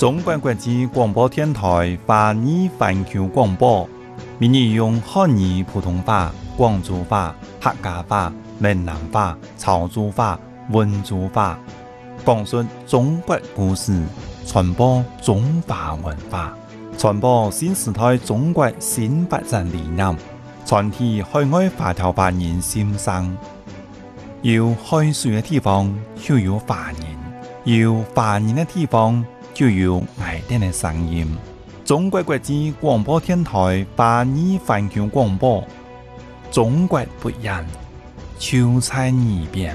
中国国际广播电台华语环球广播，每日用汉语普通话、广州话、客家话、闽南话、潮州话、温州话，讲述中国故事，传播中华文化，传播新时代中国新发展理念，传递海外华侨华人心声。有海水的地方就有华人，有华人的地方就有爱丁的声音。中国国际广播电台华语环球广播，中国不一样，就在耳边。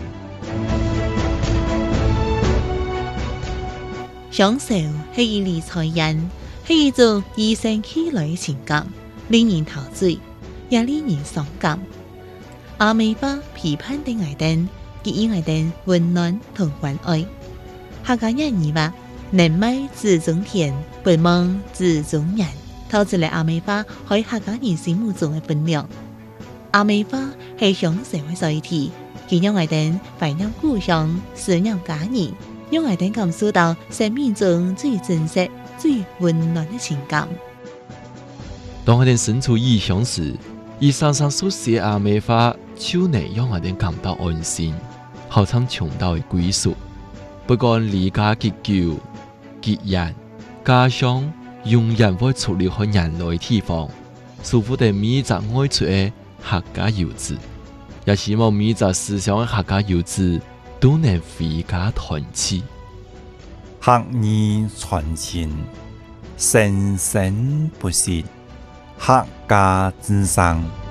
享受是一理财人，是一种与生俱來的情感，令人陶醉，也令人傷感。阿美花批判的愛丁，給予愛丁溫暖同關愛。客家人語話：人美自中田，不忙自中人。透出嚟阿美花喺客家人心目中嘅分量。阿美花係享受嘅載體，佢讓愛丁懷念故鄉，思念家人，讓愛丁感受到生命中最真實、最溫暖嘅情感。 當我哋身處異鄉時，以常常所寫阿美花，就能讓我哋感到安心，好像尋到嘅歸屬。不管離家結久、結人，家鄉永遠會出離開人類地方，守護着每一個愛出嘅客家遊子，也希望每一個思鄉嘅客家遊子都能回家團聚。 客語傳情，生生不息，客家之聲。